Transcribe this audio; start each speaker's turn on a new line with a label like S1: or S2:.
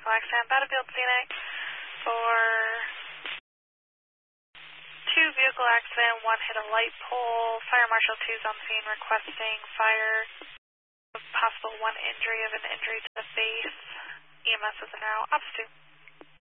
S1: vehicle accident, Battlefield Scenic for 2 vehicle accident, 1 hit a light pole. Fire Marshal 2 is on scene requesting fire. Possible 1 injury of an injury to the face. EMS is now Ops 2.